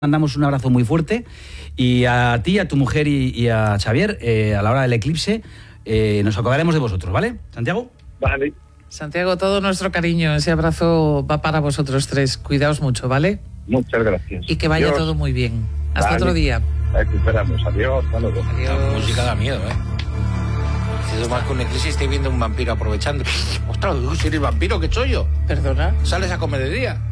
Mandamos un abrazo muy fuerte y a ti, a tu mujer y a Xavier, a la hora del eclipse, nos acordaremos de vosotros, ¿vale? ¿Santiago? Vale. Santiago, todo nuestro cariño, ese abrazo va para vosotros tres. Cuidaos mucho, ¿vale? Muchas gracias. Y que vaya Adiós. todo muy bien. Hasta Vale. otro día. Aquí esperamos. Adiós. Hasta luego. Adiós. La música da miedo, ¿eh? Si es más que un eclipse, estoy viendo un vampiro aprovechando. ¡Ostras! Si eres vampiro, ¿qué soy yo? ¿Perdona? ¿Sales a comer de día?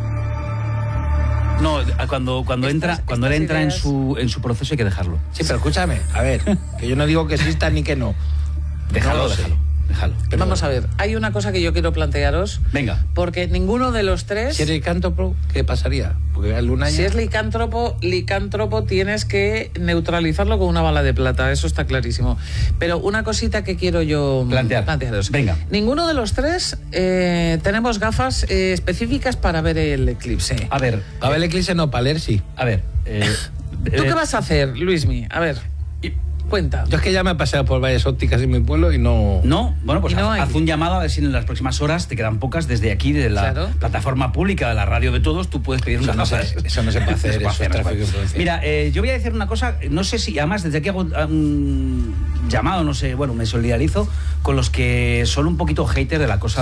No, cuando él entra en ideas... su proceso hay que dejarlo. Sí, pero escúchame, a ver, que yo no digo que exista ni que no. Déjalo. Pero Vamos a ver, hay una cosa que yo quiero plantearos. Venga. Porque ninguno de los tres... Si eres licántropo, ¿qué pasaría? Porque el luna Si es licántropo tienes que neutralizarlo con una bala de plata, eso está clarísimo. Pero una cosita que quiero yo plantearos. Venga. Ninguno de los tres tenemos gafas específicas para ver el eclipse. A ver, el eclipse no, para leer sí. a ver. ¿Tú qué vas a hacer, Luismi? A ver, cuenta. Yo es que ya me he paseado por varias ópticas en mi pueblo y no... No, bueno, pues Y no hay. haz un llamado a ver si en las próximas horas, te quedan pocas, desde aquí, de la Claro. plataforma pública de la radio de todos, tú puedes pedir unas gafas. Eso no se puede hacer, No se eso es tráfico de influencia. Mira, yo voy a decir una cosa, no sé si, además, desde aquí hago un llamado, no sé, bueno, me solidarizo con los que son un poquito haters de la cosa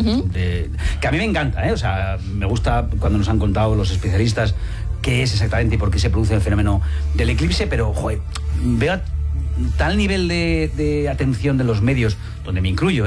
de que a mí me encanta, o sea, me gusta cuando nos han contado los especialistas qué es exactamente y por qué se produce el fenómeno del eclipse, pero, joder, veo tal nivel de atención de los medios, donde me incluyo,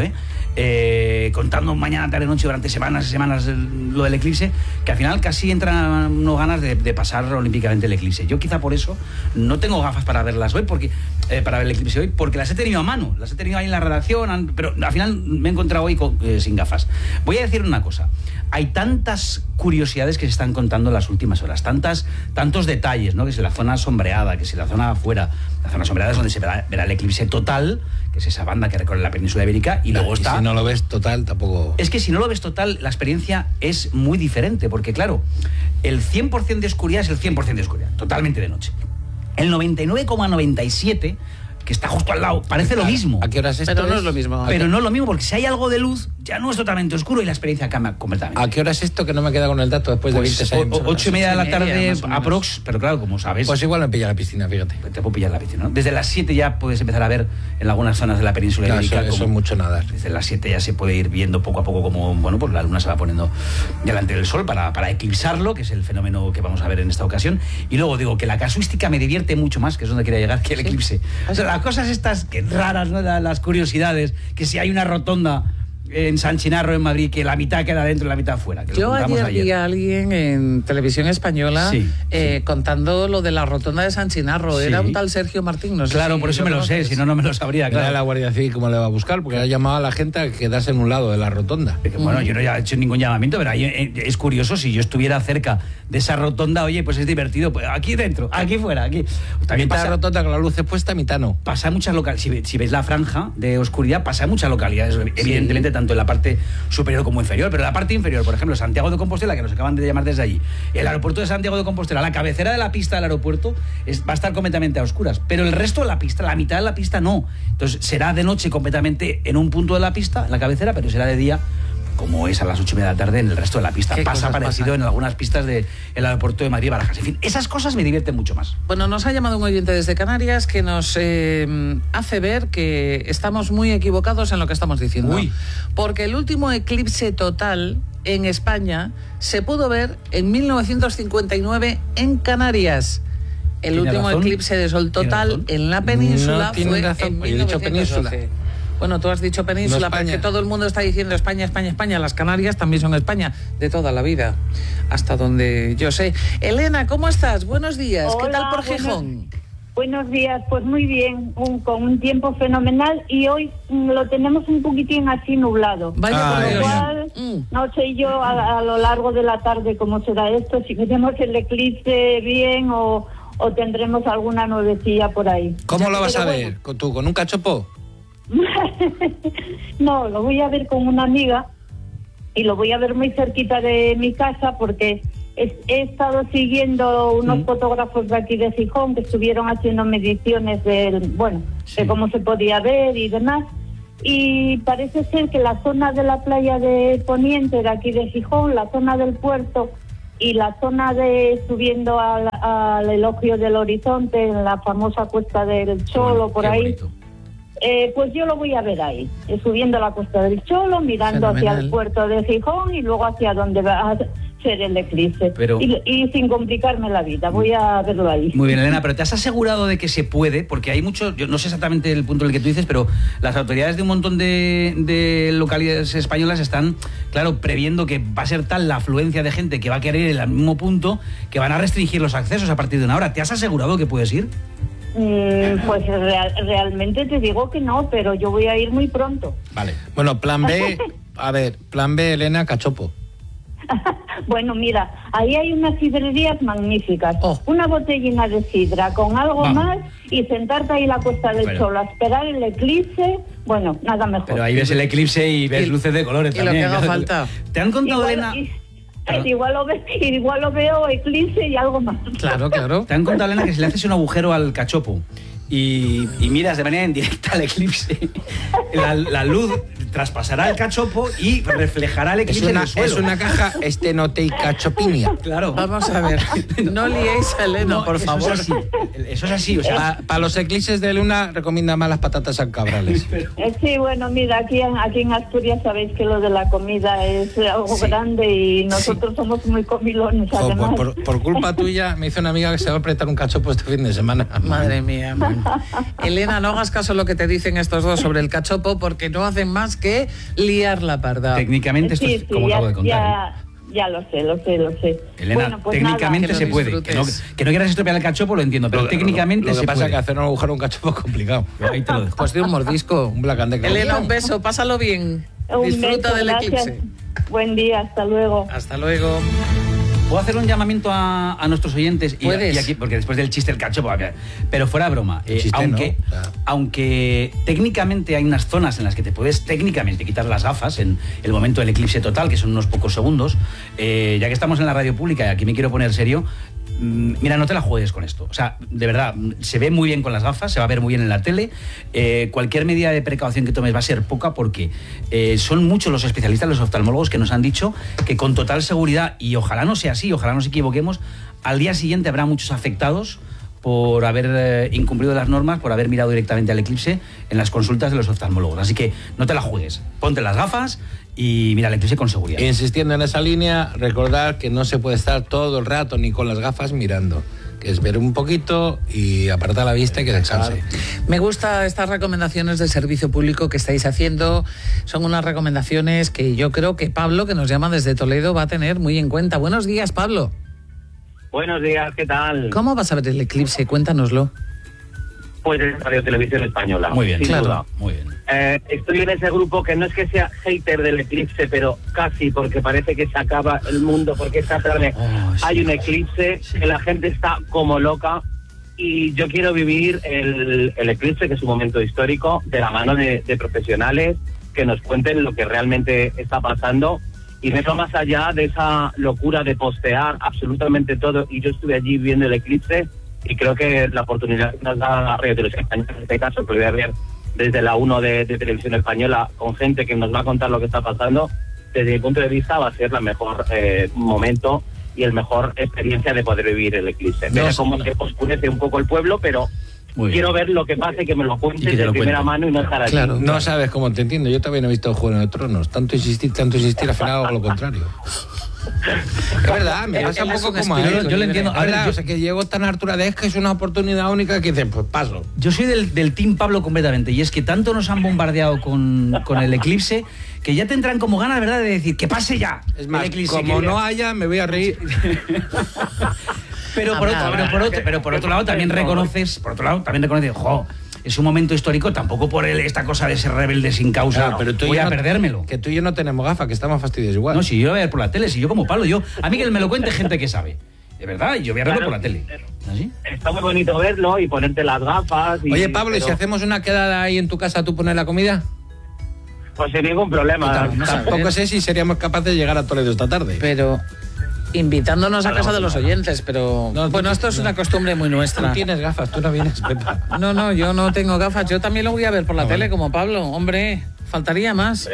contando mañana, tarde, noche, durante semanas y semanas lo del eclipse, que al final casi entran unos ganas de pasar olímpicamente el eclipse. Yo quizá por eso no tengo gafas para verlas hoy, para ver el eclipse hoy, porque las he tenido a mano, las he tenido ahí en la redacción, pero al final me he encontrado hoy sin gafas. Voy a decir una cosa, hay tantas curiosidades que se están contando en las últimas horas, tantos detalles, ¿no? Que si la zona sombreada, que si la zona afuera, la zona sombreada es donde se verá el eclipse total, que es esa banda que recorre la península ibérica, y luego está... Si no lo ves total, tampoco... Es que si no lo ves total, la experiencia es muy diferente, porque claro, el 100% de oscuridad es el 100% de oscuridad, totalmente de noche. El 99,97%, que está justo al lado, parece lo mismo. ¿A qué horas esto Pero no es lo mismo. Pero no es lo mismo, porque si hay algo de luz, ya no es totalmente oscuro y la experiencia cambia completamente. ¿A qué hora es esto que no me queda con el dato después de 26 años? 8:30 de la tarde, más o menos. aprox, pero claro, como sabes... Pues igual me pilla la piscina, fíjate. Te puedo pillar la piscina, ¿no? Desde las 7 ya puedes empezar a ver en algunas zonas de la península ibérica. Eso es mucho nadar. Desde las 7 ya se puede ir viendo poco a poco como, bueno, pues la luna se va poniendo delante del sol para eclipsarlo, que es el fenómeno que vamos a ver en esta ocasión. Y luego digo que la casuística me divierte mucho más, que es donde quería llegar, que el eclipse. O sea, las cosas estas que raras, ¿no? Las curiosidades, que si hay una rotonda en San Chinarro, en Madrid, que la mitad queda dentro y la mitad fuera. Que Yo ayer vi a alguien en televisión española contando lo de la rotonda de San Chinarro. Sí. Era un tal Sergio Martín, no sé. Claro, si por eso me lo sé, conoces. si no, no me lo sabría. Claro. Claro. La Guardia Civil, ¿cómo le va a buscar? Porque ha llamado a la gente a quedarse en un lado de la rotonda. Bueno, yo no he hecho ningún llamamiento, pero ahí es curioso, si yo estuviera cerca de esa rotonda, oye, pues es divertido, pues aquí dentro, aquí fuera, aquí. También Mitad pasa, rotonda con la luz puesta, mitad no. pasa en muchas localidades, si veis la franja de oscuridad, pasa en muchas localidades, evidentemente tanto en la parte superior como inferior, pero la parte inferior, por ejemplo, Santiago de Compostela, que nos acaban de llamar desde allí, el aeropuerto de Santiago de Compostela, la cabecera de la pista del aeropuerto va a estar completamente a oscuras, pero el resto de la pista, la mitad de la pista no. Entonces será de noche completamente en un punto de la pista, en la cabecera, pero será de día, como es a las 8:30 de la tarde en el resto de la pista. Pasa parecido en algunas pistas del aeropuerto de Madrid y Barajas. En fin, esas cosas me divierten mucho más. Bueno, nos ha llamado un oyente desde Canarias que nos hace ver que estamos muy equivocados en lo que estamos diciendo. Uy. Porque el último eclipse total en España se pudo ver en 1959 en Canarias. El ¿Tiene último razón? eclipse de sol total razón? en la península No tiene fue razón, en he dicho 1912. península. Bueno, tú has dicho península, No pero España. que todo el mundo está diciendo España, España, España. Las Canarias también son España, de toda la vida, hasta donde yo sé. Elena, ¿cómo estás? Buenos días. ¿Qué Hola, tal por Gijón? Buenos días, pues muy bien, con un tiempo fenomenal y hoy lo tenemos un poquitín así nublado. Vaya por Con lo Dios. cual, no sé yo a lo largo de la tarde cómo será esto, si veremos el eclipse bien o tendremos alguna nubecilla por ahí. ¿Cómo lo vas Pero a ver? ¿Con un cachopo? No, lo voy a ver con una amiga y lo voy a ver muy cerquita de mi casa porque he estado siguiendo unos fotógrafos de aquí de Gijón que estuvieron haciendo mediciones de cómo se podía ver y demás, y parece ser que la zona de la playa de Poniente de aquí de Gijón, la zona del puerto y la zona de subiendo al elogio del horizonte, en la famosa Cuesta del Cholo, por ahí. Bonito. Pues yo lo voy a ver ahí, subiendo la Cuesta del Cholo, mirando hacia el puerto de Gijón y luego hacia donde va a ser el eclipse. Y sin complicarme la vida, voy a verlo ahí. Muy bien, Elena, pero ¿te has asegurado de que se puede? Porque hay mucho, yo no sé exactamente el punto en el que tú dices, pero las autoridades de un montón de localidades españolas están, claro, previendo que va a ser tal la afluencia de gente que va a querer ir al mismo punto que van a restringir los accesos a partir de una hora. ¿Te has asegurado que puedes ir? Pues realmente te digo que no, pero yo voy a ir muy pronto. Vale. Bueno, plan B, plan B, Elena, cachopo. Bueno, mira, ahí hay unas sidrerías magníficas. Una botellina de sidra con algo más y sentarte ahí en la Cuesta del Cholo a esperar el eclipse. Bueno, nada mejor. Pero ahí ves el eclipse y ves luces de colores también. Y lo que haga falta. ¿Te han contado, Elena? Igual lo veo eclipse y algo más. Claro. Te han contado, Elena, que si le haces un agujero al cachopo y miras de manera indirecta al eclipse, la luz traspasará el cachopo y reflejará el eclipse en el suelo. Es una caja estenoteicachopinia. Claro. Vamos a ver, no liéis a Elena, por favor. Eso es así, o sea... Para los eclipses de luna recomienda más las patatas sancabrales. Sí, bueno, mira, aquí en Asturias sabéis que lo de la comida es algo grande y nosotros somos muy comilones, además. Por culpa tuya me hizo una amiga que se va a apretar un cachopo este fin de semana. Madre mía. Elena, no hagas caso a lo que te dicen estos dos sobre el cachopo, porque no hacen más que liar la parda. Técnicamente esto es como acabo de contar. Ya lo sé. Elena, bueno, pues técnicamente nada, se puede. Que no quieras estropear el cachopo, lo entiendo, pero técnicamente lo que se pasa puede. es que hacer un agujero a un cachopo es complicado. Ahí te lo dejo. Pues de un mordisco. Un Black and Decker. Elena, un beso, pásalo bien. Disfruta del eclipse. Buen día, hasta luego. Hasta luego. ¿Puedo hacer un llamamiento a nuestros oyentes? Y aquí, porque después del chiste del cachopo, pero fuera de broma, aunque técnicamente hay unas zonas en las que te puedes técnicamente quitar las gafas en el momento del eclipse total, que son unos pocos segundos, ya que estamos en la radio pública y aquí me quiero poner serio, mira, no te la juegues con esto. O sea, de verdad, se ve muy bien con las gafas, se va a ver muy bien en la tele. Cualquier medida de precaución que tomes va a ser poca porque son muchos los especialistas, los oftalmólogos, que nos han dicho que con total seguridad, y ojalá no sea así, ojalá nos equivoquemos, al día siguiente habrá muchos afectados por haber incumplido las normas, por haber mirado directamente al eclipse en las consultas de los oftalmólogos. Así que no te la juegues, ponte las gafas y mira el eclipse con seguridad. Insistiendo en esa línea, recordar que no se puede estar todo el rato ni con las gafas mirando, que es ver un poquito y apartar la vista y que descanse. Me gustan estas recomendaciones de servicio público que estáis haciendo. Son unas recomendaciones que yo creo que Pablo, que nos llama desde Toledo, va a tener muy en cuenta. Buenos días, Pablo. Buenos días, ¿qué tal? ¿Cómo vas a ver el eclipse? Cuéntanoslo. Pues en Radio Televisión Española. Muy bien, sin duda. Muy bien. Estoy en ese grupo que no es que sea hater del eclipse, pero casi, porque parece que se acaba el mundo, porque esta tarde hay un eclipse, que la gente está como loca, y yo quiero vivir el eclipse, que es un momento histórico, de la mano de profesionales que nos cuenten lo que realmente está pasando, y verlo más allá de esa locura de postear absolutamente todo. Y yo estuve allí viendo el eclipse y creo que la oportunidad que nos da Radio Televisión Española, en este caso, que voy a ver desde la 1 de Televisión Española, con gente que nos va a contar lo que está pasando, desde mi punto de vista va a ser el mejor momento y el mejor experiencia de poder vivir el eclipse. Ver cómo se oscurece un poco el pueblo, pero quiero ver lo que pase, que me lo cuentes de primera mano y no estar allí. Claro, no sabes cómo te entiendo. Yo todavía no he visto Juego de Tronos. Tanto insistir, al final hago lo contrario. Es verdad, me pasa un poco como a él. Yo lo entiendo. Ahora, yo sé que llego tan hartura de que es una oportunidad única que dicen, pues paso. Yo soy del team Pablo completamente, y es que tanto nos han bombardeado con el eclipse que ya tendrán como ganas, ¿verdad?, de decir que pase ya. Es más, el eclipse, como no haya, me voy a reír. Pero por otro lado también reconoces, jo, es un momento histórico, tampoco por esta cosa de ser rebelde sin causa, claro, pero voy a perdérmelo. Que tú y yo no tenemos gafas, que estamos fastidios igual. No, si yo lo voy a ver por la tele, si yo como Pablo, a mí que me lo cuente gente que sabe. De verdad, yo voy a verlo por la tele. ¿Así? Está muy bonito verlo y ponerte las gafas. Oye, Pablo, ¿y si hacemos una quedada ahí en tu casa, tú pones la comida? Pues sin ningún problema. Tampoco sé si seríamos capaces de llegar a Toledo esta tarde. Pero invitándonos a casa de los oyentes, pero bueno, esto es una costumbre muy nuestra. Tú tienes gafas, tú no vienes, Pepa. No, yo no tengo gafas, yo también lo voy a ver por la tele como Pablo, hombre, faltaría más.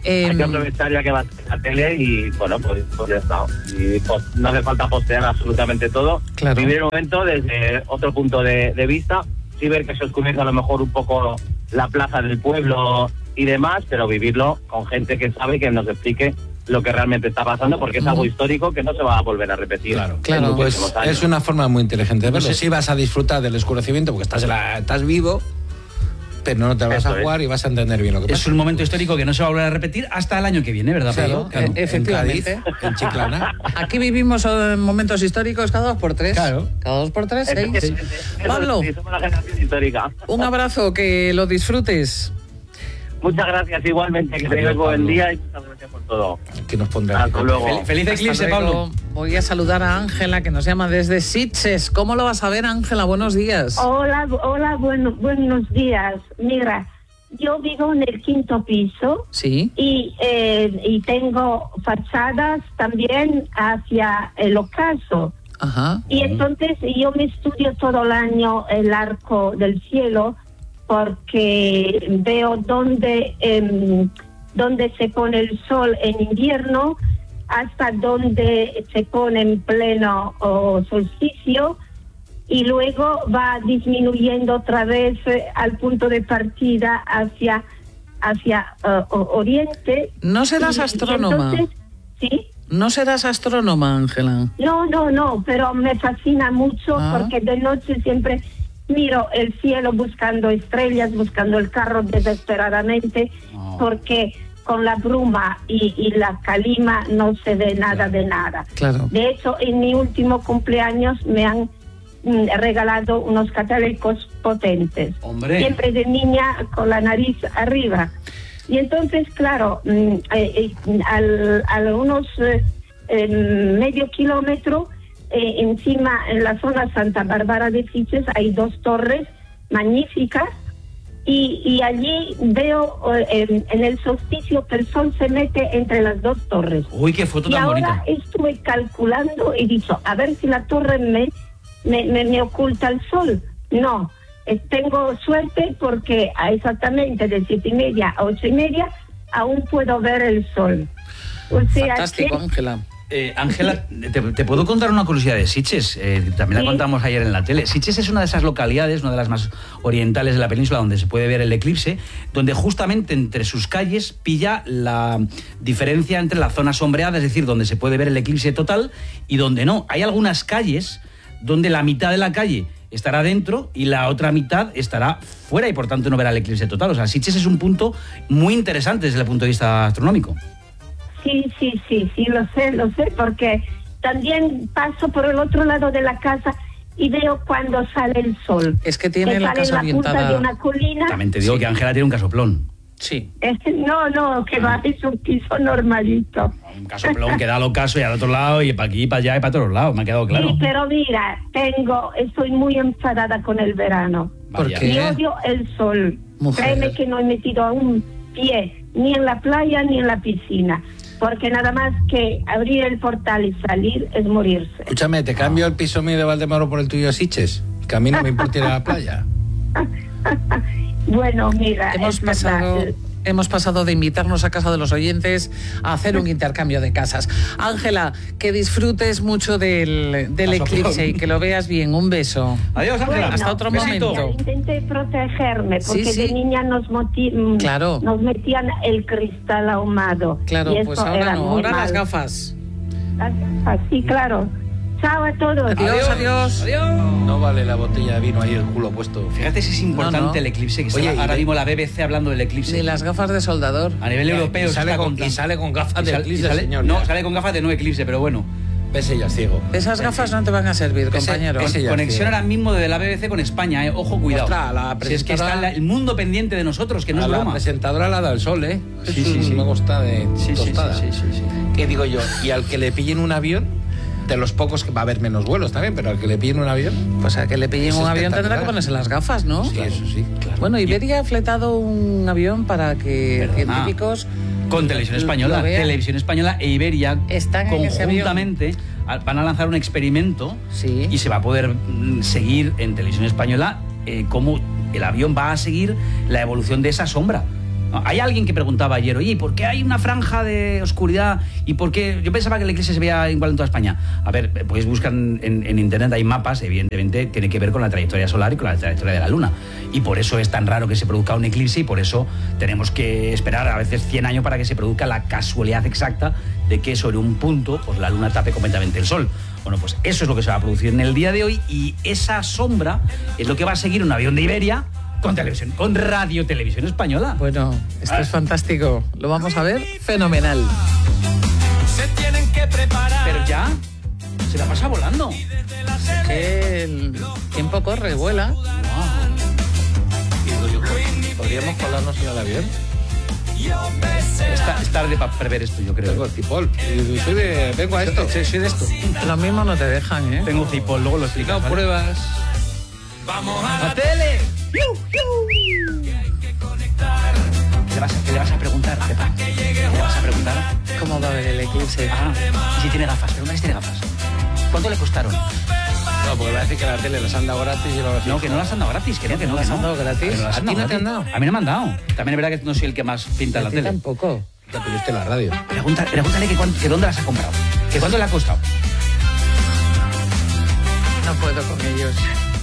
Hay que aprovechar ya que va a la tele y, bueno, pues ya está. Y pues, no hace falta postear absolutamente todo. Claro. Vivir el momento desde otro punto de vista, sí ver que se oscurece a lo mejor un poco la plaza del pueblo y demás, pero vivirlo con gente que sabe, que nos explique lo que realmente está pasando, porque es algo histórico que no se va a volver a repetir. Claro, pues es una forma muy inteligente de verlo. Sí vas a disfrutar del oscurecimiento porque estás vivo, pero no te vas a jugar y vas a entender bien lo que pasa. Es un momento histórico que no se va a volver a repetir hasta el año que viene, ¿verdad, Pablo? Claro, efectivamente. En Cádiz, en Chiclana. Aquí vivimos momentos históricos cada 2x3. Claro. Cada 2x3, 6. Sí. Pablo, Sí, somos la generación histórica. un abrazo, que lo disfrutes. Muchas gracias igualmente, que tengáis buen día y muchas gracias por todo. Que nos pondrá. Hasta luego. Feliz eclipse, Hasta luego. Pablo. Voy a saludar a Ángela, que nos llama desde Sitges. ¿Cómo lo vas a ver, Ángela? Buenos días. Hola, buenos días. Mira, yo vivo en el 5º piso Sí. y tengo fachadas también hacia el ocaso. Ajá. Y entonces yo me estudio todo el año el arco del cielo, porque veo dónde se pone el sol en invierno, hasta dónde se pone en pleno solsticio, y luego va disminuyendo otra vez al punto de partida hacia oriente. ¿No serás astrónoma? Entonces, ¿sí? ¿No serás astrónoma, Ángela? No, pero me fascina mucho porque de noche siempre miro el cielo buscando estrellas, buscando el carro desesperadamente, porque con la bruma y la calima no se ve nada de nada. Claro. De hecho, en mi último cumpleaños me han regalado unos catálicos potentes. Hombre. Siempre de niña con la nariz arriba. Y entonces, claro, a unos medio kilómetro, encima, en la zona Santa Bárbara de Sitges, hay 2 torres magníficas, y allí veo en el solsticio que el sol se mete entre las 2 torres. Uy, qué foto tan bonita. Y ahora estuve calculando y dicho, a ver si la torre me oculta el sol. No, tengo suerte porque exactamente de 7:30 a 8:30 aún puedo ver el sol. O sea, fantástico, Ángela. Ángela, te puedo contar una curiosidad de Sitges. También la contamos ayer en la tele. Sitges es una de esas localidades, una de las más orientales de la península, donde se puede ver el eclipse, donde justamente entre sus calles pilla la diferencia entre la zona sombreada, es decir, donde se puede ver el eclipse total y donde no. Hay algunas calles donde la mitad de la calle estará dentro y la otra mitad estará fuera y por tanto no verá el eclipse total. O sea, Sitges es un punto muy interesante desde el punto de vista astronómico. Sí, lo sé, porque también paso por el otro lado de la casa y veo cuando sale el sol. Es que tiene la casa sale en la punta orientada. de una colina. También te digo que Ángela tiene un casoplón. Sí. No, que va, es un piso normalito. Un casoplón que da al ocaso y al otro lado y para aquí, para allá y para todos lados, me ha quedado claro. Sí, pero mira, estoy muy enfadada con el verano. ¿Por Vaya. qué? Y odio el sol. Mujer. Créeme que no he metido a un pie ni en la playa ni en la piscina, porque nada más que abrir el portal y salir es morirse. Escúchame, ¿te cambio el piso mío de Valdemoro por el tuyo de Sitges? Que a mí no me importa ir a la playa. Bueno, mira, Hemos pasado de invitarnos a casa de los oyentes a hacer un intercambio de casas. Ángela, que disfrutes mucho del eclipse y que lo veas bien. Un beso. Adiós, Ángela. Bueno, hasta otro besito. momento. Intenté protegerme porque Sí. de niña nos metían el cristal ahumado. Claro, y pues esto ahora era no, muy ahora las mal. gafas. Las gafas, sí, claro. Chao a todos. Adiós. No vale la botella de vino ahí el culo puesto. Fíjate si es importante No. el eclipse, que Oye, está ahora y- mismo la BBC hablando del eclipse. Ni las gafas de soldador. A nivel europeo y se sale, está con, contando. y sale con gafas Y de sale- eclipse, y sale- señor. No, ya. sale con gafas de no eclipse, pero bueno. Ese ya es ciego. Esas gafas no te van a servir, Ese- compañero. ese ya Conexión hacía. ahora mismo de la BBC con España, ojo, cuidado. Ostras, la Si es que presentadora- está el mundo pendiente de nosotros, que no A es la broma. presentadora la da el sol, ¿eh? Sí, Eso sí, sí. me gusta de Sí, sí, tostada. sí, sí, sí. ¿Qué digo yo? Y al que le pillen un avión, de los pocos que va a haber menos vuelos también, pero al que le pillen un avión, Pues a que le pillen Es un avión tendrá que espectacular. ponerse las gafas, ¿no? sí, eso sí. Claro. Bueno, Iberia ha fletado un avión para que Perdona. científicos Con Televisión Española. lo vean. Televisión Española e Iberia Están en ese avión. conjuntamente van a lanzar un experimento Sí. y se va a poder seguir en Televisión Española cómo el avión va a seguir la evolución de esa sombra. No, hay alguien que preguntaba ayer, oye, ¿por qué hay una franja de oscuridad? ¿Y por qué? Yo pensaba que el eclipse se veía igual en toda España. A ver, pues buscan en internet, hay mapas, evidentemente, tiene que ver con la trayectoria solar y con la trayectoria de la Luna. Y por eso es tan raro que se produzca un eclipse y por eso tenemos que esperar a veces 100 años para que se produzca la casualidad exacta de que sobre un punto pues la Luna tape completamente el Sol. Bueno, pues eso es lo que se va a producir en el día de hoy y esa sombra es lo que va a seguir un avión de Iberia con televisión, con Radio Televisión Española. Bueno, esto es fantástico. Lo vamos a ver fenomenal. Se tienen que preparar. Pero ya, se la pasa volando. Que el tiempo corre, vuela. ¿Podríamos colarnos en el avión? Es tarde para prever esto, yo creo. Tengo cipol. Vengo a esto. Soy de esto. Lo mismo no te dejan, ¿eh? Tengo cipol, luego lo explicado. No, pruebas. Vamos a ¡La tele! ¿Qué le vas a preguntar, Pepa? ¿Qué le vas a preguntar? ¿Cómo va a ver el eclipse? Ah, si tiene gafas. Pregúntale si tiene gafas. ¿Cuánto le costaron? No, porque va a decir que la tele las han dado gratis y va a decir... No, que no las han dado gratis, que no las han dado gratis. Que no las ¿A han ti no dado te han gratis. dado? A mí no me han dado. También es verdad que no soy el que más pinta la tele. Tampoco. Ya tuviste la radio. Pregúntale que dónde las ha comprado. Que cuánto le ha costado. No puedo con ellos.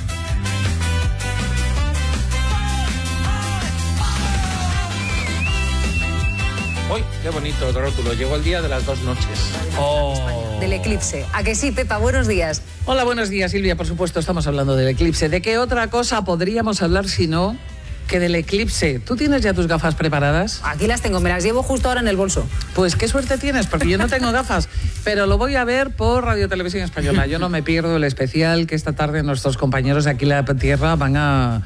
¡Uy, qué bonito el rótulo! Llegó el día de las 2 noches. Del eclipse. ¿A que sí, Pepa? Buenos días. Hola, buenos días, Silvia. Por supuesto, estamos hablando del eclipse. ¿De qué otra cosa podríamos hablar si no que del eclipse? ¿Tú tienes ya tus gafas preparadas? Aquí las tengo, me las llevo justo ahora en el bolso. Pues qué suerte tienes, porque yo no tengo gafas, pero lo voy a ver por Radio Televisión Española. Yo no me pierdo el especial que esta tarde nuestros compañeros de Aquí la Tierra van a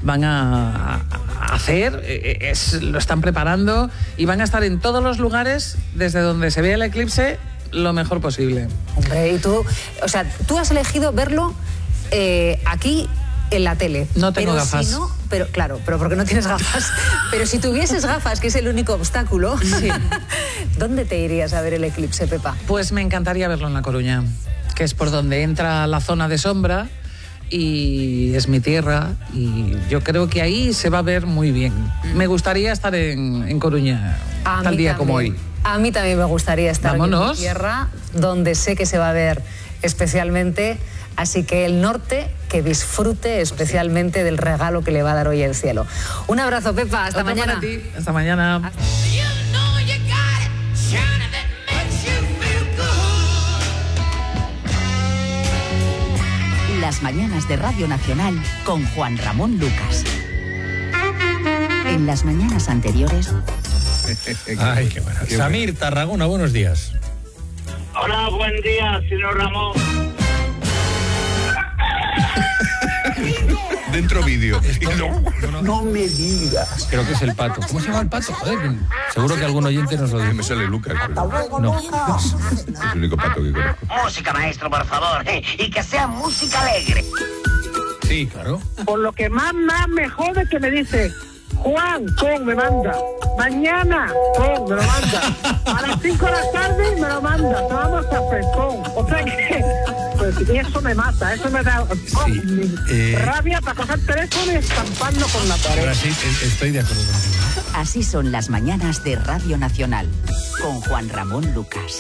hacer, lo están preparando y van a estar en todos los lugares desde donde se vea el eclipse lo mejor posible. Hombre, y tú, o sea, tú has elegido verlo aquí en la tele. No tengo pero gafas. Si no, pero claro, pero porque no tienes gafas. Pero si tuvieses gafas, que es el único obstáculo, sí. ¿Dónde te irías a ver el eclipse, Pepa? Pues me encantaría verlo en La Coruña, que es por donde entra la zona de sombra y es mi tierra y yo creo que ahí se va a ver muy bien. Me gustaría estar en Coruña tal día como hoy. A mí también me gustaría estar en mi tierra, donde sé que se va a ver especialmente. Así que el norte, que disfrute especialmente del regalo que le va a dar hoy el cielo. Un abrazo, Pepa. Hasta Otro mañana. para ti. Hasta mañana. Las mañanas de Radio Nacional con Juan Ramón Lucas. En las mañanas anteriores... Ay, qué bueno. Samir, Tarragona, buenos días. Hola, buen día, señor Ramón. Dentro vídeo. No me digas. Creo que es el pato. ¿Cómo se llama el pato? Joder, seguro que algún oyente nos lo dice. Me sale Lucas. No. Es el único pato que conozco. Música, maestro, por favor. Y que sea música alegre. Sí, claro. Por lo que más me jode que me dice, Juan, me manda. Mañana, me lo manda. A las 5 de la tarde me lo manda. Tomamos café, O sea que, pues eso me mata, eso me da rabia para coger el teléfono y estamparlo con la pared. Ahora sí, estoy de acuerdo contigo. Así son las mañanas de Radio Nacional con Juan Ramón Lucas.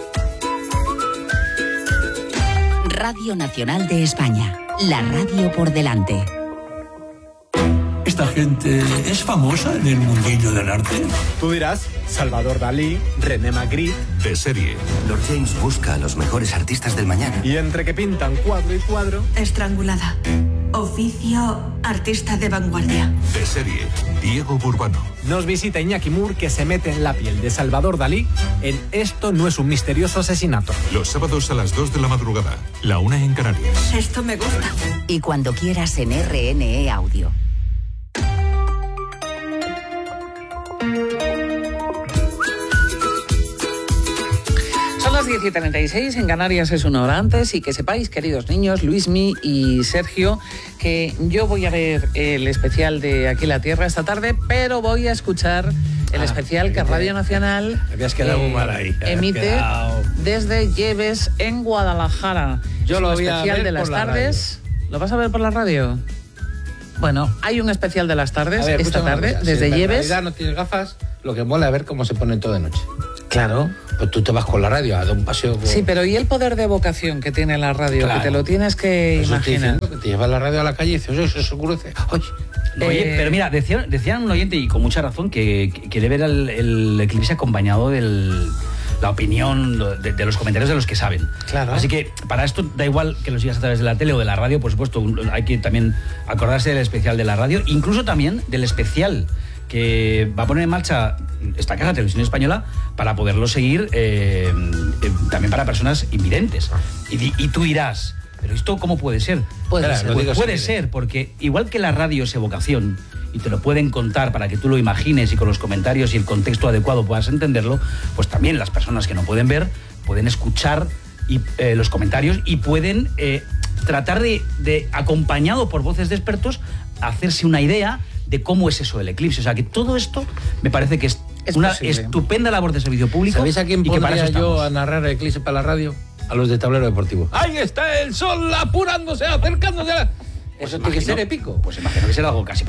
Radio Nacional de España, la radio por delante. ¿Esta gente es famosa en el mundillo del arte? Tú dirás, Salvador Dalí, René Magritte. De serie. Lord James busca a los mejores artistas del mañana. Y entre que pintan cuadro y cuadro... Estrangulada. Oficio artista de vanguardia. De serie. Diego Burbano. Nos visita Iñaki Mur, que se mete en la piel de Salvador Dalí en Esto no es un misterioso asesinato. Los sábados a las 2 de la madrugada, la 1 en Canarias. Esto me gusta. Y cuando quieras en RNE Audio. Son las 10:36, en Canarias es una hora antes y que sepáis, queridos niños, Luismi y Sergio, que yo voy a ver el especial de Aquí la Tierra esta tarde, pero voy a escuchar el especial que Radio Nacional habías quedado muy mal ahí. Emite desde Lleves en Guadalajara. Yo es lo un voy a especial ver de las por la tardes. ¿Lo vas a ver por la radio? Bueno, hay un especial de las tardes, ver, esta tarde, cosa, desde si Lleves. En realidad no tienes gafas, lo que mola es ver cómo se pone todo de noche. Claro. Pues tú te vas con la radio a dar un paseo. Sí, pero ¿y el poder de evocación que tiene la radio? Claro. Que te lo tienes que imaginar. Que te llevas la radio a la calle y dices, oye, eso se oscurece. Oye, pero mira, decían un oyente, y con mucha razón, que quiere ver el eclipse acompañado de la opinión, de los comentarios de los que saben. Claro. Así que para esto da igual que lo sigas a través de la tele o de la radio, por supuesto, hay que también acordarse del especial de la radio, incluso también del especial que va a poner en marcha esta casa Televisión Española para poderlo seguir también para personas invidentes. Y tú dirás, ¿pero esto cómo puede ser? Puede ser, porque igual que la radio es evocación, y te lo pueden contar para que tú lo imagines y con los comentarios y el contexto adecuado puedas entenderlo, pues también las personas que no pueden ver pueden escuchar los comentarios y pueden tratar de, acompañado por voces de expertos, hacerse una idea de cómo es eso del eclipse. O sea, que todo esto me parece que es una posible. Estupenda labor de servicio público. ¿Sabéis a quién pondría yo a narrar el eclipse para la radio? A los de Tablero Deportivo. ¡Ahí está el sol apurándose, acercándose! Eso tiene que ser épico. Pues imagino que será algo casi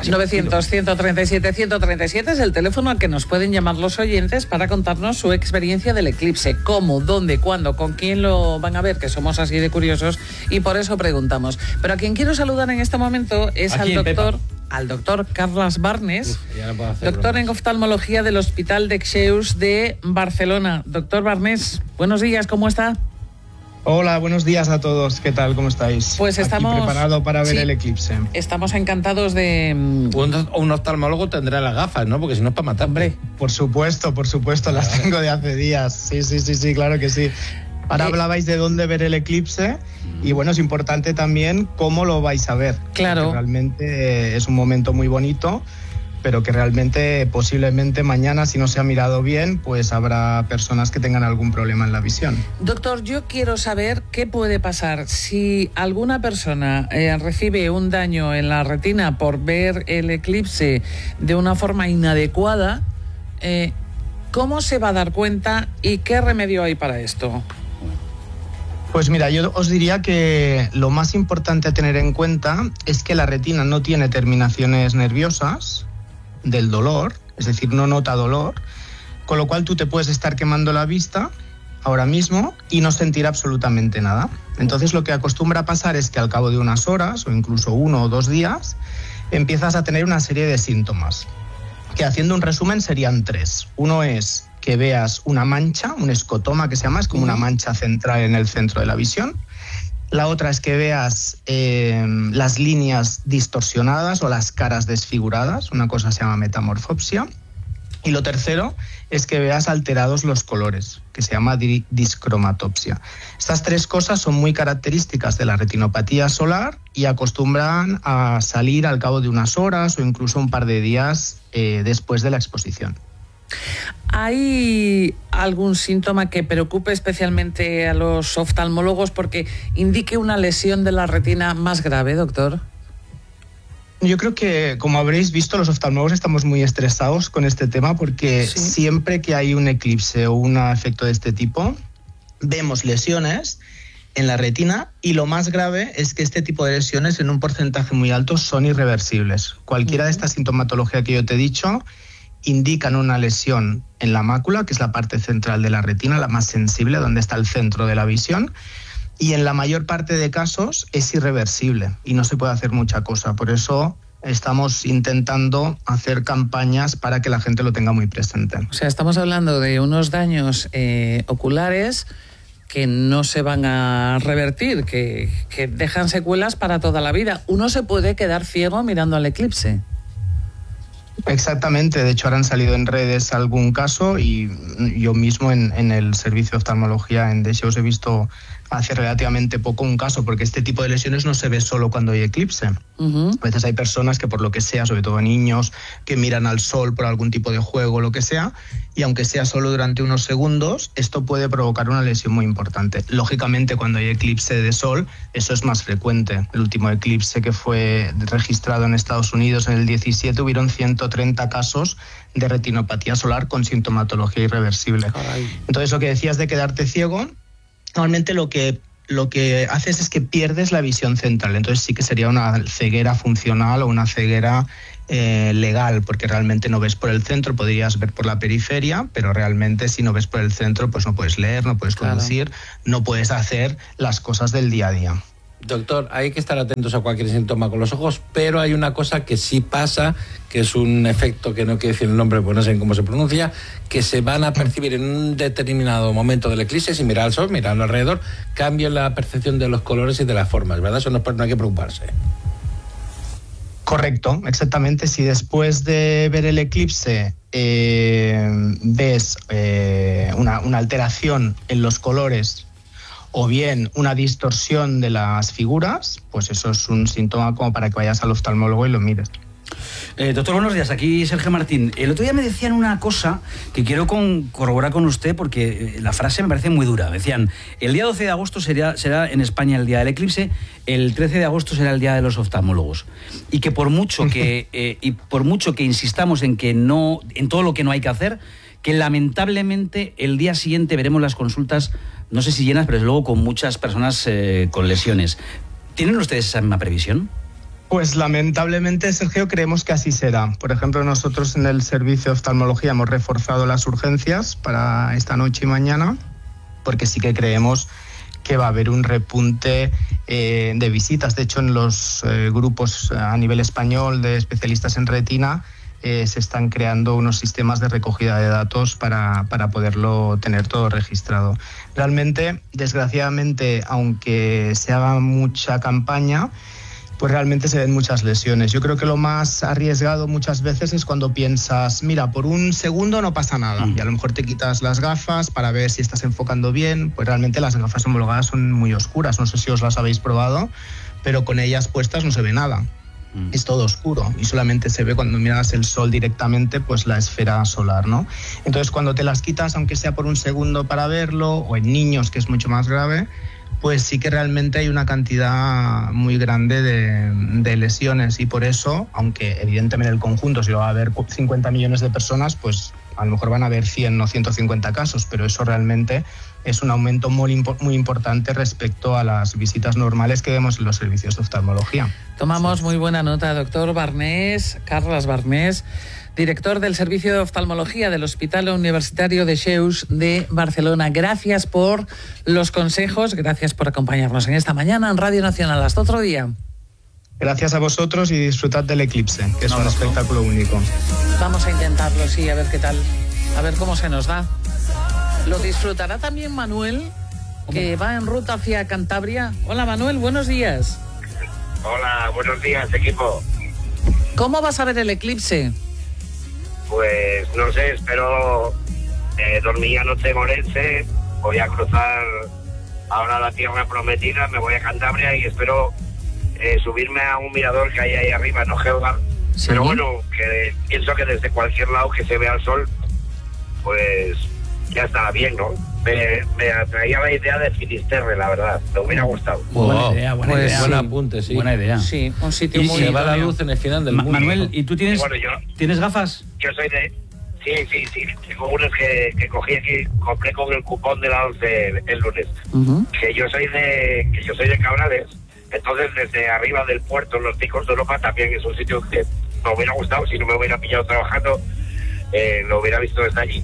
900-137-137 es el teléfono al que nos pueden llamar los oyentes para contarnos su experiencia del eclipse. ¿Cómo? ¿Dónde? ¿Cuándo? ¿Con quién lo van a ver? Que somos así de curiosos y por eso preguntamos. Pero a quien quiero saludar en este momento es al doctor Carles Barnes, doctor en oftalmología del Hospital de Xeus de Barcelona. Doctor Barnes, buenos días, ¿cómo está? Hola, buenos días a todos. ¿Qué tal? ¿Cómo estáis? Pues estamos aquí preparado para ver el eclipse. Estamos encantados de... Un oftalmólogo tendrá las gafas, ¿no? Porque si no es para matar. Hombre, por supuesto, las tengo de hace días. Sí, claro que sí. Ahora hablabais de dónde ver el eclipse y bueno, es importante también cómo lo vais a ver. Claro. Realmente es un momento muy bonito, pero que realmente posiblemente mañana, si no se ha mirado bien, pues habrá personas que tengan algún problema en la visión. Doctor, yo quiero saber qué puede pasar si alguna persona recibe un daño en la retina por ver el eclipse de una forma inadecuada. ¿Cómo se va a dar cuenta y qué remedio hay para esto? Pues mira, yo os diría que lo más importante a tener en cuenta es que la retina no tiene terminaciones nerviosas del dolor, es decir, no nota dolor, con lo cual tú te puedes estar quemando la vista ahora mismo y no sentir absolutamente nada. Entonces lo que acostumbra a pasar es que al cabo de unas horas o incluso 1 o 2 días empiezas a tener una serie de síntomas, que haciendo un resumen serían 3. Uno es que veas una mancha, un escotoma que se llama, es como una mancha central en el centro de la visión. La otra es que veas las líneas distorsionadas o las caras desfiguradas, una cosa se llama metamorfopsia. Y lo tercero es que veas alterados los colores, que se llama discromatopsia. Estas 3 cosas son muy características de la retinopatía solar y acostumbran a salir al cabo de unas horas o incluso un par de días después de la exposición. ¿Hay algún síntoma que preocupe especialmente a los oftalmólogos porque indique una lesión de la retina más grave, doctor? Yo creo que, como habréis visto, los oftalmólogos estamos muy estresados con este tema porque siempre que hay un eclipse o un efecto de este tipo, vemos lesiones en la retina y lo más grave es que este tipo de lesiones en un porcentaje muy alto son irreversibles. Cualquiera de esta sintomatología que yo te he dicho indican una lesión en la mácula, que es la parte central de la retina, la más sensible, donde está el centro de la visión, y en la mayor parte de casos es irreversible y no se puede hacer mucha cosa. Por eso estamos intentando hacer campañas para que la gente lo tenga muy presente. O sea, estamos hablando de unos daños oculares que no se van a revertir, que dejan secuelas para toda la vida. ¿Uno se puede quedar ciego mirando al eclipse? Exactamente, de hecho ahora han salido en redes algún caso y yo mismo en el servicio de oftalmología en Xeus he visto hace relativamente poco un caso, porque este tipo de lesiones no se ve solo cuando hay eclipse. A veces hay personas que por lo que sea, sobre todo niños, que miran al sol por algún tipo de juego o lo que sea, y aunque sea solo durante unos segundos, esto puede provocar una lesión muy importante. Lógicamente, cuando hay eclipse de sol, eso es más frecuente. El último eclipse que fue registrado en Estados Unidos en el 17, hubieron 130 casos de retinopatía solar con sintomatología irreversible. Entonces, lo que decías de quedarte ciego, normalmente lo que lo que haces es que pierdes la visión central. Entonces sí que sería una ceguera funcional o una ceguera legal, porque realmente no ves por el centro, podrías ver por la periferia, pero realmente si no ves por el centro, pues no puedes leer, no puedes conducir, no puedes hacer las cosas del día a día. Doctor, hay que estar atentos a cualquier síntoma con los ojos, pero hay una cosa que sí pasa, que es un efecto que no quiero decir el nombre, pues no sé cómo se pronuncia, que se van a percibir en un determinado momento del eclipse, si mirar al sol, mirando alrededor, cambia la percepción de los colores y de las formas, ¿verdad? Eso no hay que preocuparse. Correcto, exactamente. Si después de ver el eclipse ves una alteración en los colores o bien una distorsión de las figuras, pues eso es un síntoma como para que vayas al oftalmólogo y lo mires. Doctor, buenos días. Aquí Sergio Martín. El otro día me decían una cosa que quiero corroborar con usted porque la frase me parece muy dura. Me decían, el día 12 de agosto será en España el día del eclipse, el 13 de agosto será el día de los oftalmólogos. Y que por mucho que insistamos en todo lo que no hay que hacer, que lamentablemente el día siguiente veremos las consultas, no sé si llenas, pero desde luego con muchas personas con lesiones. ¿Tienen ustedes esa misma previsión? Pues lamentablemente, Sergio, creemos que así será. Por ejemplo, nosotros en el servicio de oftalmología hemos reforzado las urgencias para esta noche y mañana, porque sí que creemos que va a haber un repunte de visitas. De hecho, en los grupos a nivel español de especialistas en retina se están creando unos sistemas de recogida de datos para poderlo tener todo registrado. Realmente, desgraciadamente, aunque se haga mucha campaña, pues realmente se ven muchas lesiones. Yo creo que lo más arriesgado muchas veces es cuando piensas, mira, por un segundo no pasa nada, y a lo mejor te quitas las gafas para ver si estás enfocando bien. Pues realmente las gafas homologadas son muy oscuras, no sé si os las habéis probado, pero con ellas puestas no se ve nada. Es todo oscuro y solamente se ve cuando miras el sol directamente, pues la esfera solar, ¿no? Entonces cuando te las quitas, aunque sea por un segundo para verlo, o en niños, que es mucho más grave, pues sí que realmente hay una cantidad muy grande de lesiones, y por eso, aunque evidentemente en el conjunto si lo va a haber 50 millones de personas, pues a lo mejor van a haber 100 o 150 casos, pero eso realmente es un aumento muy importante respecto a las visitas normales que vemos en los servicios de oftalmología. Tomamos muy buena nota, doctor Barnés, Carles Barnés, director del Servicio de Oftalmología del Hospital Universitario de Cheus de Barcelona. Gracias por los consejos, gracias por acompañarnos en esta mañana en Radio Nacional. Hasta otro día. Gracias a vosotros y disfrutad del eclipse, que es un espectáculo único. Vamos a intentarlo, sí, a ver qué tal, a ver cómo se nos da. ¿Lo disfrutará también Manuel, que va en ruta hacia Cantabria? Hola Manuel, buenos días. Hola, buenos días, equipo. ¿Cómo vas a ver el eclipse? Pues no sé, espero dormir anoche en Orense, voy a cruzar ahora la tierra prometida, me voy a Cantabria y espero subirme a un mirador que hay ahí arriba en Ojeda. ¿Sí? Pero bueno, que pienso que desde cualquier lado que se vea el sol, pues ya está bien, ¿no? Me atraía la idea de Finisterre, la verdad, me hubiera gustado. Buena idea. Buen apunte, sí. Buena idea. Sí, un sitio muy... se va la luz en el final del mundo. Manuel, ¿y tú tienes, bueno, ¿tienes gafas? Yo soy de... Sí, tengo unas que cogí aquí, compré con el cupón de la 11 el lunes. Que yo soy de Cabrales, entonces desde arriba del puerto, en los Picos de Europa, también es un sitio que me hubiera gustado, si no me hubiera pillado trabajando, lo hubiera visto desde allí.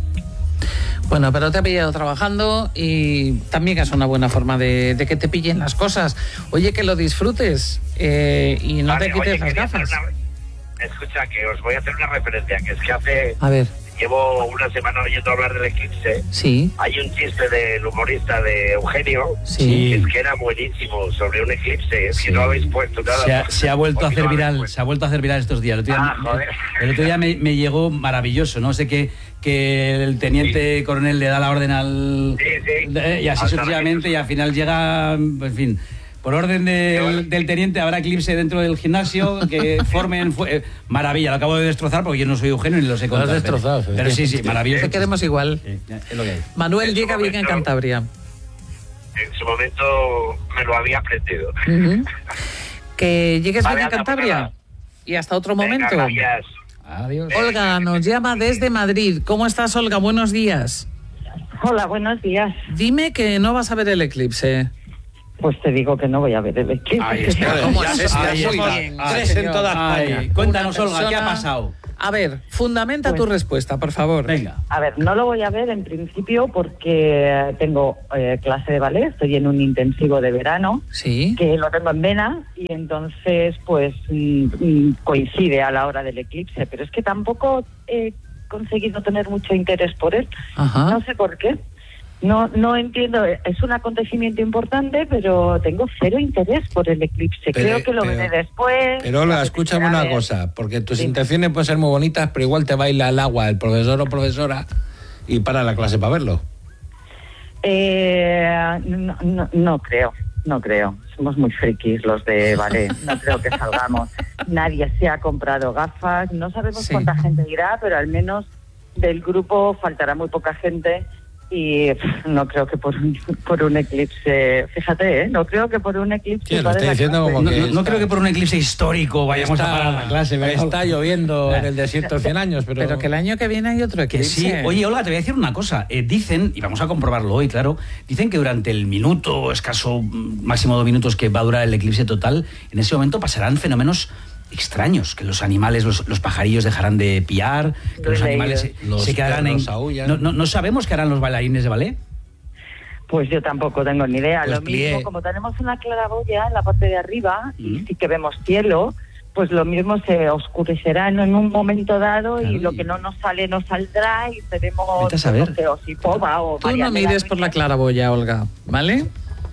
Bueno, pero te ha pillado trabajando y también es una buena forma de que te pillen las cosas. Oye, que lo disfrutes y no te quites las gafas. Escucha, que os voy a hacer una referencia, que es que llevo una semana oyendo hablar del eclipse. Sí. Hay un chiste del humorista de Eugenio, sí, que es que era buenísimo, sobre un eclipse, sí, que no habéis puesto nada. Se ha vuelto a hacer viral, estos días. El otro día me llegó maravilloso, ¿no? Sé que el teniente coronel le da la orden al... y así sucesivamente, y al final llega, en fin... Por orden del teniente habrá eclipse dentro del gimnasio, que formen... maravilla, lo acabo de destrozar porque yo no soy Eugenio ni lo sé contar. Lo has destrozado. Pero sí, maravilloso. Te queremos igual. Sí, es lo que hay. Manuel llega bien en Cantabria. En su momento me lo había aprendido. Que llegues bien a Cantabria. Y hasta otro momento. Gracias. Adiós. Olga nos llama desde Madrid. ¿Cómo estás, Olga? Buenos días. Hola, buenos días. Dime que no vas a ver el eclipse. Pues te digo que no voy a ver el eclipse. Ahí está. ¿Cómo es esto? Ahí Muy está. bien. Tres en toda España. Cuéntanos, Una Olga, ¿qué ha persona- pasado? A ver, fundamenta tu respuesta, por favor. Venga. A ver, no lo voy a ver en principio porque tengo clase de ballet, estoy en un intensivo de verano, Sí. que lo tengo en vena, y entonces pues coincide a la hora del eclipse, pero es que tampoco he conseguido tener mucho interés por él. Ajá. No sé por qué. No entiendo, es un acontecimiento importante, pero tengo cero interés por el eclipse. Creo que lo veré después. Pero Olga, escúchame una cosa, porque tus intenciones pueden ser muy bonitas, pero igual te baila al agua el profesor o profesora y para la clase para verlo. No creo. Somos muy frikis los de ballet. No creo que salgamos. Nadie se ha comprado gafas. No sabemos cuánta gente irá, pero al menos del grupo faltará muy poca gente. Y no creo que por un eclipse, fíjate, no creo que por un eclipse. Sí, lo estoy diciendo como que No creo que por un eclipse histórico vayamos a parar la clase. Está lloviendo en el desierto de 100 años, pero que el año que viene hay otro Que eclipse. sí. Oye, Olga, te voy a decir una cosa. Dicen, y vamos a comprobarlo hoy, claro, dicen que durante el minuto, escaso máximo 2 minutos que va a durar el eclipse total, en ese momento pasarán fenómenos extraños, que los animales, los pajarillos dejarán de piar, que los animales se quedarán en... No sabemos qué harán los bailarines de ballet. Pues yo tampoco tengo ni idea. Pues Lo mismo, como tenemos una claraboya en la parte de arriba y sí que vemos cielo, pues lo mismo se oscurecerá en un momento dado y lo que no nos sale no saldrá y tenemos Vete a saber. no sé, o Sipova o Tú no Marianela mires por la claraboya, Olga, ¿vale?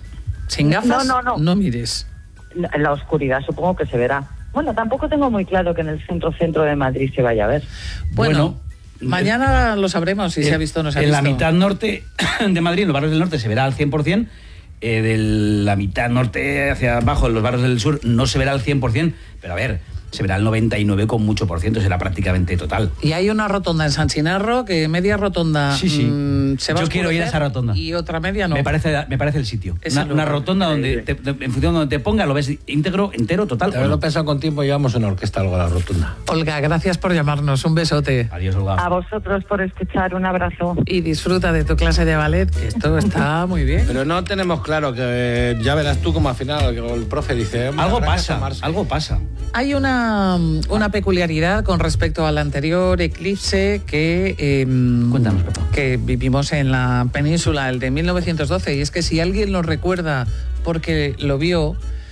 Sin gafas, no mires. En la oscuridad supongo que se verá. Bueno, tampoco tengo muy claro que en el centro de Madrid se vaya a ver. Bueno, mañana lo sabremos si se ha visto o no se ha en visto. la mitad norte de Madrid, en los barrios del norte, se verá al 100%. De la mitad norte hacia abajo, en los barrios del sur, no se verá al 100%. Pero a ver, se verá el 99 con mucho por ciento, será prácticamente total. Y hay una rotonda en San Chinarro que media rotonda Sí. se va a Yo quiero ir a esa rotonda. y otra media no. Me parece el sitio. Es el Una lugar. rotonda donde, en función de donde te ponga, lo ves íntegro, entero, total. de haberlo pensado con tiempo, llevamos una orquesta algo a la rotunda. Olga, gracias por llamarnos. Un besote. Adiós, Olga. A vosotros por escuchar, un abrazo. Y disfruta de tu clase de ballet, que esto está muy bien. Pero no tenemos claro que ya verás tú como al final el profe dice... Algo pasa. Hay una peculiaridad con respecto al anterior eclipse que, Cuéntanos, Pepa. que vivimos en la península, el de 1912, y es que si alguien lo recuerda porque lo vio,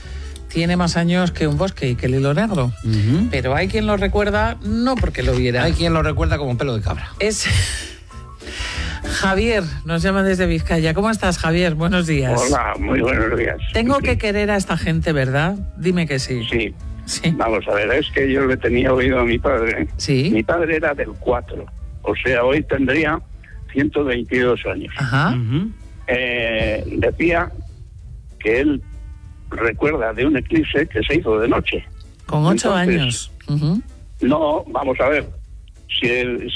tiene más años que un bosque y que el hilo negro. Pero hay quien lo recuerda no porque lo viera. Hay quien lo recuerda como un pelo de cabra. Es Javier, nos llama desde Vizcaya. ¿Cómo estás, Javier? Buenos días. Hola, muy buenos días. Tengo que querer a esta gente, ¿verdad? Dime que sí. Sí. Vamos a ver, es que yo le tenía oído a mi padre. Sí. Mi padre era del 4, o sea, hoy tendría 122 años. Ajá. Decía que él recuerda de un eclipse que se hizo de noche. Con 8 Entonces, años. Ujú. No, vamos a ver, si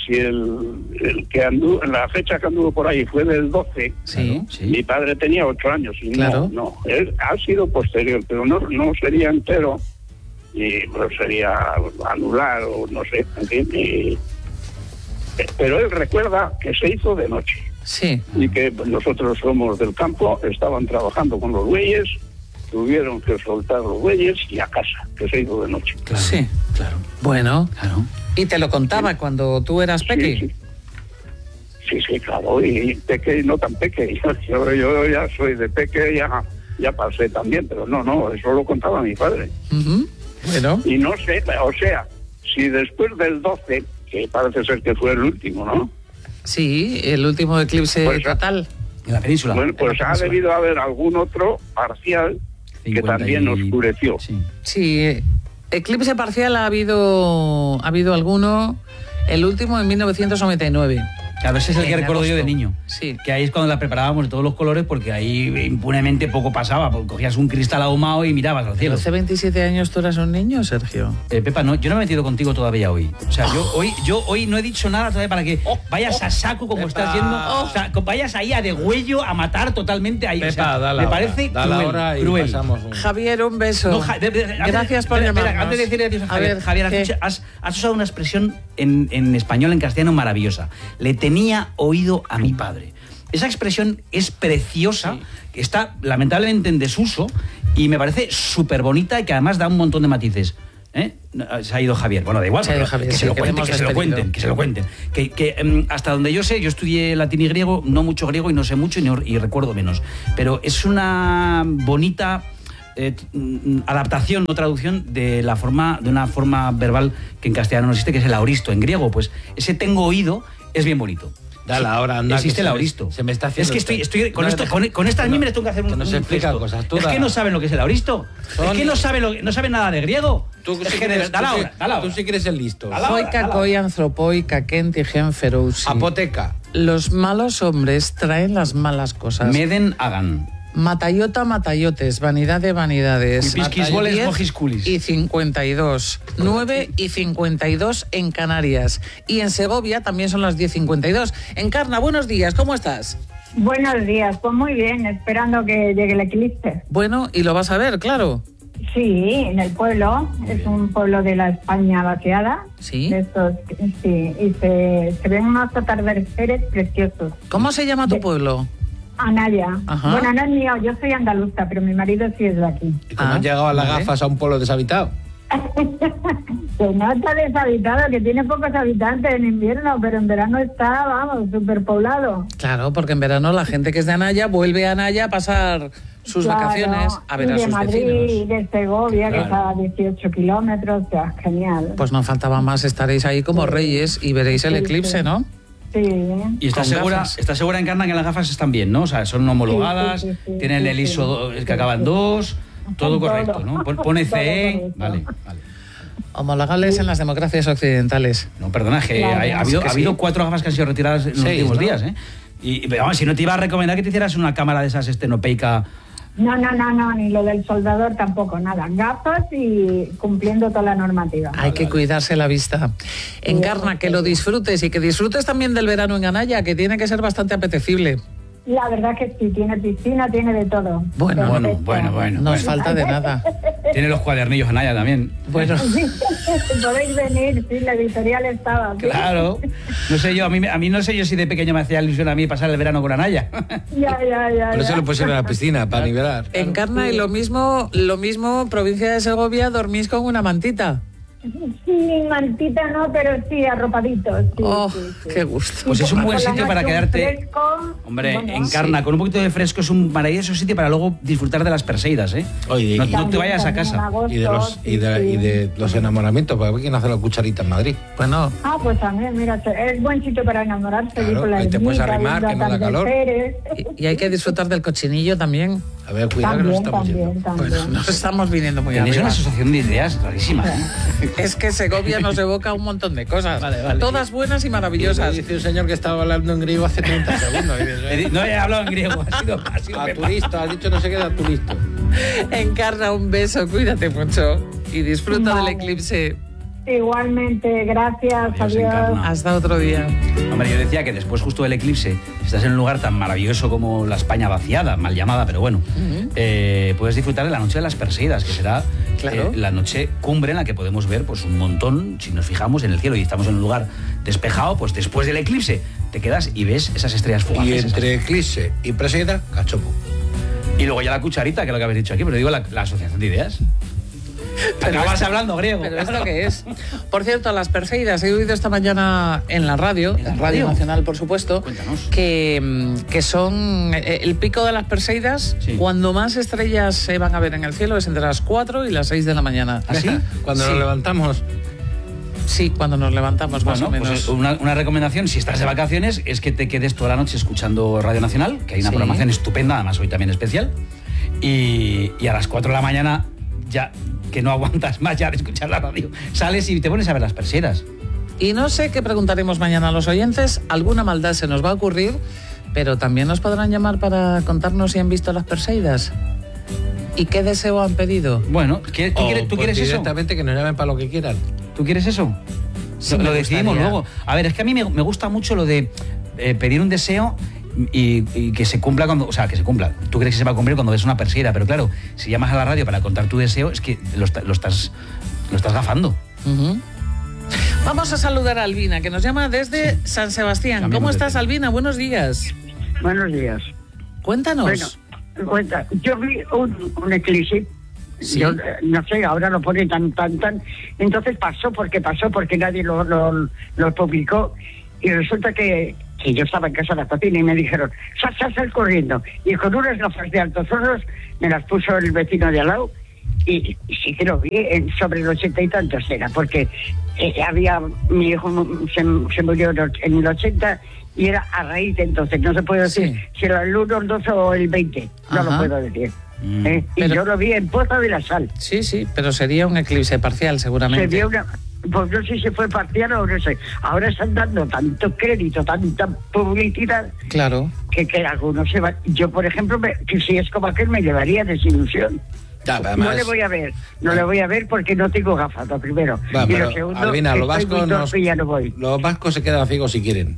el que anduvo, la fecha que anduvo por ahí fue del 12, mi padre tenía 8 años y Claro. no, él ha sido posterior, pero no sería entero y pues sería anular o no sé, en fin, pero él recuerda que se hizo de noche. Sí. Y que nosotros somos del campo, estaban trabajando con los bueyes, tuvieron que soltar los bueyes y a casa, que se hizo de noche. Sí, claro. Bueno, y te lo contaba cuando tú eras peque. Sí, claro, y peque no tan peque. Yo ya soy de peque, ya pasé también, pero no, eso lo contaba mi padre. Bueno. Y no sé, o sea, si después del 12, que parece ser que fue el último, ¿no? Sí, el último eclipse total. En la península. Bueno, pues ha debido haber algún otro parcial que también oscureció. Sí, eclipse parcial ha habido alguno, el último en 1999. Claro, ese es el que En recuerdo yo de agosto. niño. Sí. Que ahí es cuando la preparábamos de todos los colores, porque ahí impunemente poco pasaba. Porque cogías un cristal ahumado y mirabas al cielo. Hace 27 años tú eras un niño, Sergio. Pepa, no, yo no me he metido contigo todavía hoy. O sea, yo hoy no he dicho nada todavía para que vayas a saco como estás yendo. O sea, vayas ahí a degüello a matar totalmente ahí. Pepa, o sea, da la me hora, parece da la hora y cruel. pasamos un... Javier, un beso. No, Gracias por llamarnos. Antes de decirle adiós a Javier, ver, Javier, ¿qué? has usado una expresión en español, en castellano, maravillosa. Le tenía oído a mi padre. esa expresión es preciosa, está lamentablemente en desuso y me parece súper bonita y que además da un montón de matices. Se ha ido Javier. Bueno, da igual, se ha ido Javier, que se lo cuenten. Que hasta donde yo sé, yo estudié latín y griego, no mucho griego y no sé mucho y recuerdo menos. Pero es una bonita adaptación o traducción de una forma verbal que en castellano no existe, que es el aoristo. En griego, pues ese tengo oído es bien bonito. Dale, ahora anda. Existe el aoristo. Se me está haciendo. Es que estoy con esto, con estas miembros tengo que hacer un no se explica cosas. Es que no saben lo que es el aoristo. Es que no saben nada de griego. Tú sí que eres el listo. Foica, koi, anthropoi, kaken, tigen, ferousi. Apoteca. Los malos hombres traen las malas cosas. Meden hagan. Matallota, matayotes, vanidad de vanidades. Pisquisboles, mojisculis. Y 52. 9 y 52 en Canarias. Y en Segovia también son las 10:52. Encarna, buenos días, ¿cómo estás? Buenos días, pues muy bien, esperando que llegue el eclipse. Bueno, y lo vas a ver, claro. Sí, en el pueblo, es un pueblo de la España vaciada. Sí. Sí, y se ven unos atardeceres preciosos. ¿Cómo se llama tu pueblo? Anaya. Ajá. Bueno, no es mío, yo soy andaluza, pero mi marido sí es de aquí. ¿Y cómo han llegado a las gafas a un pueblo deshabitado? Se nota deshabitado, que tiene pocos habitantes en invierno, pero en verano está, vamos, superpoblado. Claro, porque en verano la gente que es de Anaya vuelve a Anaya a pasar sus vacaciones, a ver a sus Madrid, vecinos. Y de Segovia, que está a 18 kilómetros, o sea, genial. Pues no faltaba más, estaréis ahí como reyes y veréis el eclipse, ¿no? Sí. ¿Y estás segura, Encarna, que las gafas están bien, no? O sea, son homologadas, tienen el ISO que acaba en 2, todo correcto, ¿no? Pone CE, vale. Homologables en las democracias occidentales. No, perdona, que ha habido 4 gafas que han sido retiradas en los últimos días, ¿eh? Y vamos, si no te iba a recomendar que te hicieras una cámara de esas estenopeica. No, ni lo del soldador tampoco, nada. Gafas y cumpliendo toda la normativa. Hay que cuidarse la vista. Encarna, que lo disfrutes y que disfrutes también del verano en Anaya, que tiene que ser bastante apetecible. La verdad que sí, tiene piscina, tiene de todo. Bueno. No os falta de nada. Tiene los cuadernillos Anaya también. Bueno. Podéis venir, sí, la editorial estaba. ¿Sí? Claro. No sé yo, a mí no sé yo si de pequeño me hacía ilusión a mí pasar el verano con Anaya. Ya. Por eso lo pusieron en la piscina, para nivelar. Encarna, y lo mismo, provincia de Segovia, dormís con una mantita. Sí, mantita no, pero sí, arropaditos. Sí, qué gusto. Pues es un buen sitio para quedarte. Fresco, hombre, Encarna, con un poquito de fresco es un maravilloso sitio para luego disfrutar de las Perseidas, ¿eh? Oye, no te vayas a casa. Y de los enamoramientos, porque hay quien hace la cucharita en Madrid. Bueno. Pues también, mira, es buen sitio para enamorarse. Claro, con la te puedes arrimar, que no da calor. Y hay que disfrutar del cochinillo también. A ver, cuidado que nos estamos yendo. Pues nos estamos viniendo muy Tenéis arriba. una asociación de ideas rarísima, ¿eh? Es que Segovia nos evoca un montón de cosas. Vale. Todas buenas y maravillosas. Dice un señor que estaba hablando en griego hace 30 segundos. No he hablado en griego, ha sido a turista, has dicho no sé qué da turista. Encarna, un beso, cuídate mucho y disfruta del eclipse. Igualmente, gracias, adiós. Hasta otro día. Hombre, yo decía que después justo del eclipse, si estás en un lugar tan maravilloso como la España vaciada, mal llamada, pero bueno, puedes disfrutar de la noche de las Perseidas, que será la noche cumbre en la que podemos ver pues un montón, si nos fijamos en el cielo y estamos en un lugar despejado, pues después del eclipse te quedas y ves esas estrellas fugaces. Y entre eclipse y Perseida, cachopo. Y luego ya la cucharita, que es lo que habéis dicho aquí, pero digo la asociación de ideas. Pero acabas hablando griego. Pero es lo que es. Por cierto, las Perseidas, he oído esta mañana en la radio, Radio Nacional, por supuesto, que son el pico de las Perseidas. Cuando más estrellas se van a ver en el cielo es entre las 4 y las 6 de la mañana. ¿Así? Cuando nos levantamos. Sí, cuando nos levantamos, más o menos. Pues una recomendación, si estás de vacaciones, es que te quedes toda la noche escuchando Radio Nacional, que hay una programación estupenda, además hoy también especial. Y a las 4 de la mañana, ya que no aguantas más ya de escuchar la radio, sales y te pones a ver las Perseidas. Y no sé qué preguntaremos mañana a los oyentes, alguna maldad se nos va a ocurrir, pero también nos podrán llamar para contarnos si han visto las Perseidas. ¿Y qué deseo han pedido? Bueno, ¿tú quieres eso? Directamente que nos llamen para lo que quieran. ¿Tú quieres eso? Sí, lo decidimos luego. A ver, es que a mí me gusta mucho lo de pedir un deseo y que se cumpla cuando... O sea, que se cumpla. Tú crees que se va a cumplir cuando ves una Perseida, pero claro, si llamas a la radio para contar tu deseo, es que lo estás gafando. Vamos a saludar a Albina, que nos llama desde San Sebastián. ¿Cómo estás, Albina? Buenos días. Buenos días. Cuéntanos. Bueno, yo vi un eclipse. ¿Sí? Yo, no sé, ahora lo pone tan. Entonces pasó porque nadie lo publicó. Y resulta que yo estaba en casa de la cocina y me dijeron, sal corriendo. Y con unas gafas de altos hornos me las puso el vecino de al lado. Y sí que lo vi sobre los 80 y tantos era, porque mi hijo se murió en el 80 y era a raíz de entonces. No se puede decir si era el 1, el 12 o el 20. No lo puedo decir. Y yo lo vi en Poza de la Sal. Sí, pero sería un eclipse parcial seguramente. Sería pues no sé si fue parcial o no sé. Ahora están dando tanto crédito, tanta publicidad. Claro. Que algunos se van. Yo, por ejemplo, que si es como aquel, me llevaría desilusión. Además, no le voy a ver porque no tengo gafas, lo primero. Y lo segundo, Albina, los vascos los vascos se quedan ciegos si quieren.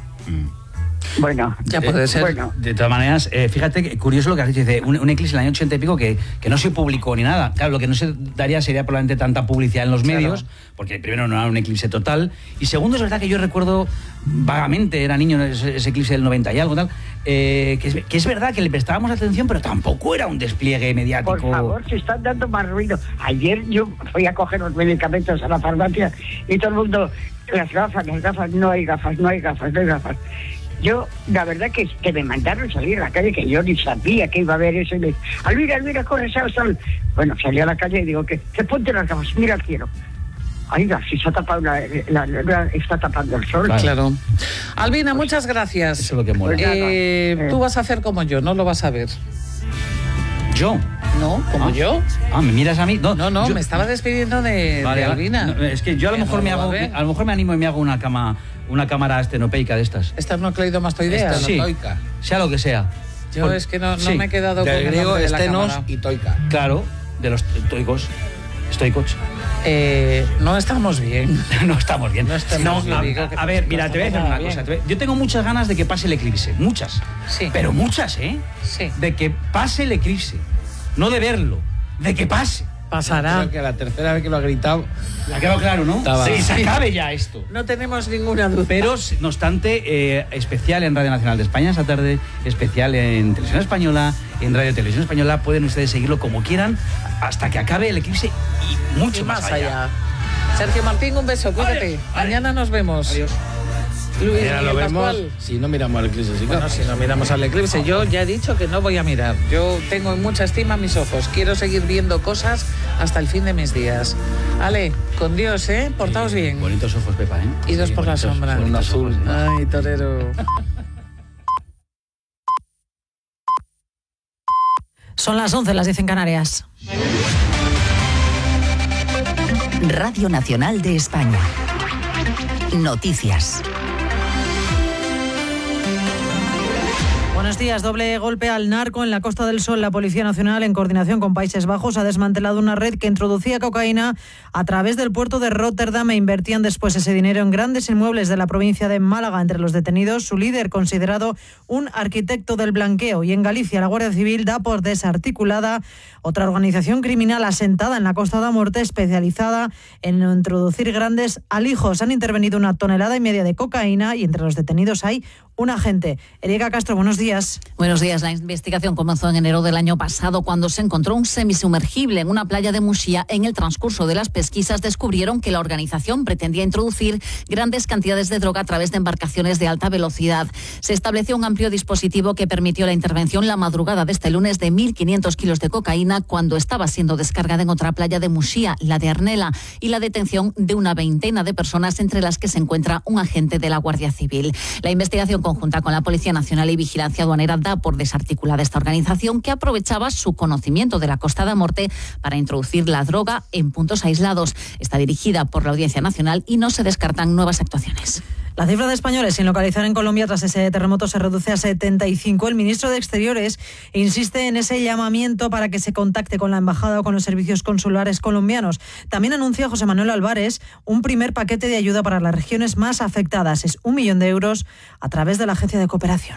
Bueno, ya puede ser. Bueno. De todas maneras, fíjate que curioso lo que has dicho, dice, un eclipse en el año 80 y pico que no se publicó ni nada. Claro, lo que no se daría sería probablemente tanta publicidad en los medios, porque primero no era un eclipse total, y segundo es verdad que yo recuerdo vagamente, era niño ese eclipse del 90 y algo tal, que es verdad que le prestábamos atención, pero tampoco era un despliegue mediático. Por favor, se están dando más ruido. Ayer yo fui a coger los medicamentos a la farmacia y todo el mundo, las gafas, no hay gafas. Yo, la verdad que me mandaron salir a la calle, que yo ni sabía que iba a haber eso. Y me dice, Alvira, corre, sal. Bueno, salí a la calle y digo, que ponte las gafas, mira al cielo. Oiga, si se ha tapado está tapando el sol. Claro. Albina, muchas gracias. Eso es lo que mola. Tú vas a hacer como yo, no lo vas a ver. ¿Yo? No, como yo. ¿me miras a mí? No, yo me estaba despidiendo de Albina. No, es que yo a lo mejor me animo y me hago una cámara estenopeica de estas. Esternocleidomastoidea. Sí, sea lo que sea. Yo es que no me he quedado con el griego de estenos y toica. Claro, de los estoicos. No estamos bien. No estamos bien. A ver, mira, te voy a decir una cosa. Yo tengo muchas ganas de que pase el eclipse. Muchas. Sí. Pero muchas, ¿eh? Sí. De que pase el eclipse. No de verlo. De que pase. Pasará. Creo que la tercera vez que lo ha gritado... Le ha quedado claro, ¿no? Sí, se acabe ya esto. No tenemos ninguna duda. Pero, no obstante, especial en Radio Nacional de España esta tarde, especial en Televisión Española, en Radio Televisión Española, pueden ustedes seguirlo como quieran hasta que acabe el eclipse y mucho más allá. Sergio Martín, un beso, cuídate. Mañana nos vemos. Adiós. Luis, lo vemos si no miramos al eclipse. Bueno, si no miramos al eclipse, yo ya he dicho que no voy a mirar. Yo tengo mucha estima en mis ojos. Quiero seguir viendo cosas hasta el fin de mis días. Ale, con Dios, ¿eh? Portaos bien. Bonitos ojos, Pepa, ¿eh? Idos por la sombra. Con un azul. Ay, torero. Son las 11, las 10 en Canarias. Radio Nacional de España. Noticias. Buenos días. Doble golpe al narco en la Costa del Sol. La Policía Nacional, en coordinación con Países Bajos, ha desmantelado una red que introducía cocaína a través del puerto de Róterdam e invertían después ese dinero en grandes inmuebles de la provincia de Málaga. Entre los detenidos, su líder, considerado un arquitecto del blanqueo. Y en Galicia, la Guardia Civil da por desarticulada otra organización criminal asentada en la Costa da Morte, especializada en introducir grandes alijos. Han intervenido 1,5 toneladas de cocaína y entre los detenidos hay un agente. Erika Castro, buenos días. Buenos días. La investigación comenzó en enero del año pasado cuando se encontró un semisumergible en una playa de Muxía. En el transcurso de las pesquisas descubrieron que la organización pretendía introducir grandes cantidades de droga a través de embarcaciones de alta velocidad. Se estableció un amplio dispositivo que permitió la intervención la madrugada de este lunes de 1.500 kilos de cocaína cuando estaba siendo descargada en otra playa de Muxía, la de Arnela, y la detención de una veintena de personas, entre las que se encuentra un agente de la Guardia Civil. La investigación conjunta con la Policía Nacional y Vigilancia Aduanera da por desarticulada esta organización, que aprovechaba su conocimiento de la Costa da Morte para introducir la droga en puntos aislados. Está dirigida por la Audiencia Nacional y no se descartan nuevas actuaciones. La cifra de españoles sin localizar en Colombia tras ese terremoto se reduce a 75. El ministro de Exteriores insiste en ese llamamiento para que se contacte con la embajada o con los servicios consulares colombianos. También anuncia José Manuel Álvarez un primer paquete de ayuda para las regiones más afectadas. Es 1 millón de euros a través de la Agencia de Cooperación.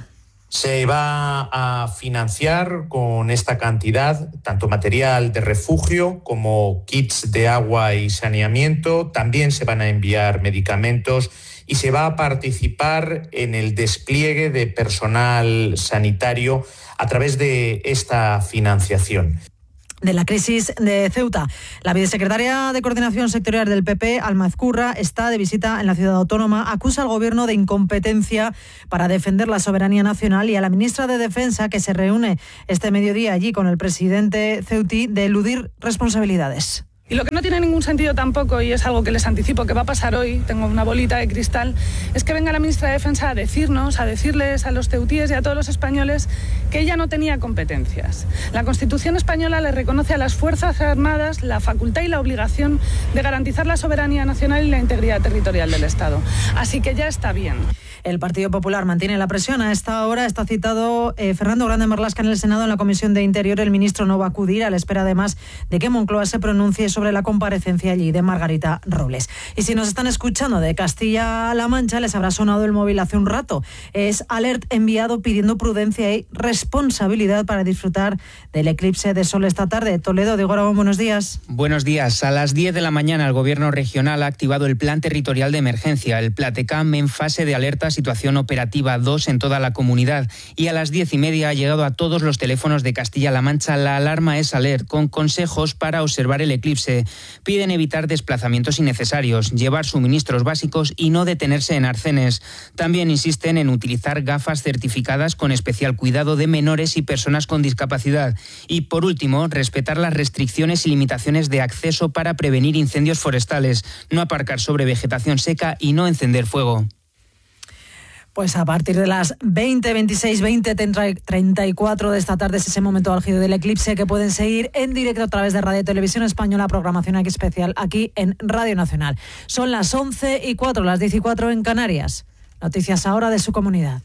Se va a financiar con esta cantidad tanto material de refugio como kits de agua y saneamiento. También se van a enviar medicamentos y se va a participar en el despliegue de personal sanitario a través de esta financiación. De la crisis de Ceuta. La vicesecretaria de Coordinación Sectorial del PP, Alma Ezcurra, está de visita en la ciudad autónoma. Acusa al Gobierno de incompetencia para defender la soberanía nacional y a la ministra de Defensa, que se reúne este mediodía allí con el presidente ceutí, de eludir responsabilidades. Y lo que no tiene ningún sentido tampoco, y es algo que les anticipo que va a pasar hoy, tengo una bolita de cristal, es que venga la ministra de Defensa a decirles a los ceutíes y a todos los españoles que ella no tenía competencias. La Constitución española le reconoce a las Fuerzas Armadas la facultad y la obligación de garantizar la soberanía nacional y la integridad territorial del Estado. Así que ya está bien. El Partido Popular mantiene la presión. A esta hora está citado Fernando Grande Marlaska en el Senado, en la Comisión de Interior. El ministro no va a acudir, a la espera además de que Moncloa se pronuncie sobre la comparecencia allí de Margarita Robles. Y si nos están escuchando de Castilla-La Mancha, les habrá sonado el móvil hace un rato. Es alert enviado pidiendo prudencia y responsabilidad para disfrutar del eclipse de sol esta tarde. Toledo, Diego Aragón, buenos días. Buenos días. A las 10 de la mañana el Gobierno regional ha activado el Plan Territorial de Emergencia, el Platecam, en fase de alerta situación operativa 2 en toda la comunidad, y a las 10:30 ha llegado a todos los teléfonos de Castilla-La Mancha la alarma Es Alert, con consejos para observar el eclipse. Piden evitar desplazamientos innecesarios, llevar suministros básicos y no detenerse en arcenes. También insisten en utilizar gafas certificadas con especial cuidado de menores y personas con discapacidad. Y por último, respetar las restricciones y limitaciones de acceso para prevenir incendios forestales, no aparcar sobre vegetación seca y no encender fuego. Pues a partir de las 20:26, 20:34 de esta tarde es ese momento álgido del eclipse que pueden seguir en directo a través de Radio Televisión Española, programación aquí especial aquí en Radio Nacional. Son las 11:04, las 10:04 en Canarias. Noticias ahora de su comunidad.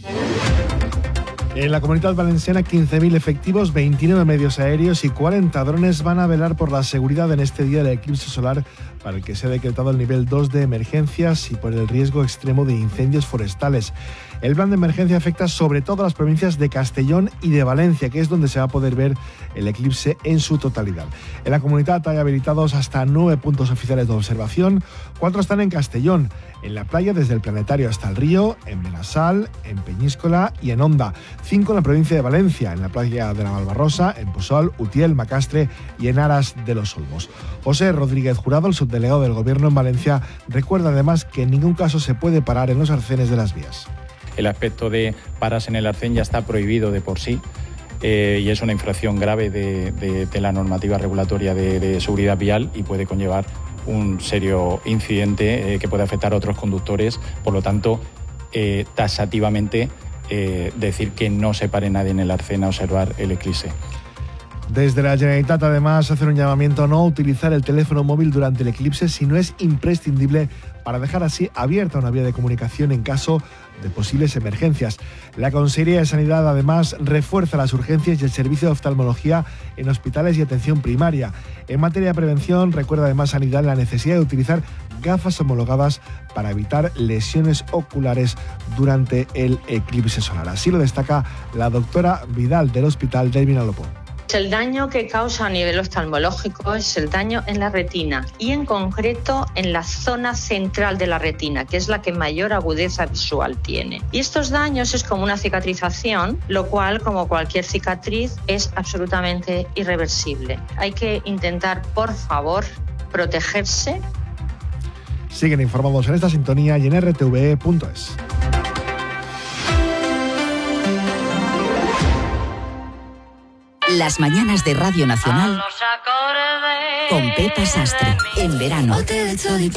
En la Comunidad Valenciana, 15.000 efectivos, 29 medios aéreos y 40 drones van a velar por la seguridad en este día del eclipse solar, para el que se ha decretado el nivel 2 de emergencias y por el riesgo extremo de incendios forestales. El plan de emergencia afecta sobre todo a las provincias de Castellón y de Valencia, que es donde se va a poder ver el eclipse en su totalidad. En la comunidad hay habilitados hasta 9 puntos oficiales de observación, 4 están en Castellón, en la playa desde el Planetario hasta el río, en Benassal, en Peñíscola y en Onda, 5 en la provincia de Valencia, en la playa de la Malvarrosa, en Pusol, Utiel, Macastre y en Aras de los Olmos. José Rodríguez Jurado, el subdelegado del Gobierno en Valencia, recuerda además que en ningún caso se puede parar en los arcenes de las vías. El aspecto de pararse en el arcén ya está prohibido de por sí y es una infracción grave de la normativa regulatoria de seguridad vial y puede conllevar un serio incidente que puede afectar a otros conductores. Por lo tanto, taxativamente decir que no se pare nadie en el arcén a observar el eclipse. Desde la Generalitat, además, hacen un llamamiento a no utilizar el teléfono móvil durante el eclipse si no es imprescindible, para dejar así abierta una vía de comunicación en caso de posibles emergencias. La Consejería de Sanidad, además, refuerza las urgencias y el servicio de oftalmología en hospitales y atención primaria. En materia de prevención, recuerda además Sanidad la necesidad de utilizar gafas homologadas para evitar lesiones oculares durante el eclipse solar. Así lo destaca la doctora Vidal del Hospital del Vinalopó. El daño que causa a nivel oftalmológico es el daño en la retina y en concreto en la zona central de la retina, que es la que mayor agudeza visual tiene. Y estos daños es como una cicatrización, lo cual, como cualquier cicatriz, es absolutamente irreversible. Hay que intentar, por favor, protegerse. Siguen informados en esta sintonía y en rtve.es. Las mañanas de Radio Nacional con Pepa Sastre, en verano.